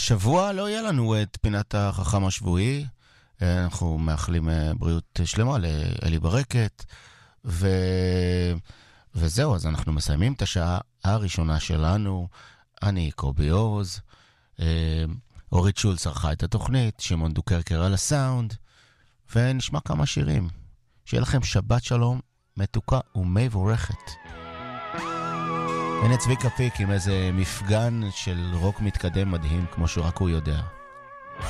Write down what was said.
השבוע לא יהיה לנו את פינת החכם השבועי, אנחנו מאחלים בריאות שלמה לאלי ברקת, וזהו, אז אנחנו מסיימים את השעה הראשונה שלנו. אני קובי עוז, אורית שולץ ערכה את התוכנית, שמעון דוקרקר על הסאונד, ונשמע כמה שירים. שיהיה לכם שבת שלום, מתוקה ומבורכת. הנה צביקה פיק עם איזה מפגן של רוק מתקדם מדהים, כמו שרק הוא יודע.